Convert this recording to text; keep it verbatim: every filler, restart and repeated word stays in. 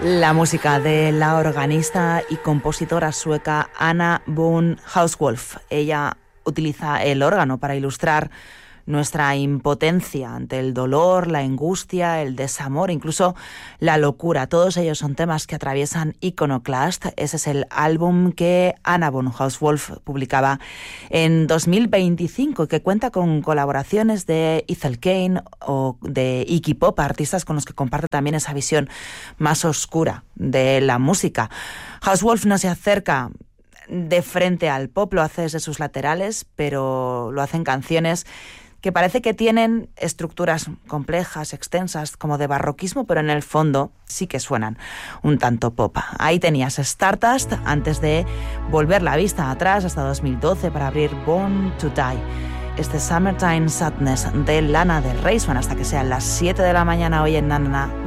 La música de la organista y compositora sueca Anna Boone Hauswolf. Ella utiliza el órgano para ilustrar nuestra impotencia ante el dolor, la angustia, el desamor, incluso la locura. Todos ellos son temas que atraviesan Iconoclast. Ese es el álbum que Anna Boone Hauswolf publicaba en dos mil veinticinco y que cuenta con colaboraciones de Ethel Cain o de Iggy Pop, artistas con los que comparte también esa visión más oscura de la música. Hauswolf no se acerca de frente al pop, lo hace desde sus laterales, pero lo hace en canciones que parece que tienen estructuras complejas, extensas, como de barroquismo, pero en el fondo sí que suenan un tanto pop. Ahí tenías Stardust, antes de volver la vista atrás hasta dos mil doce para abrir Born to Die. Este Summertime Sadness de Lana del Rey suena hasta que sean las siete de la mañana hoy en Nana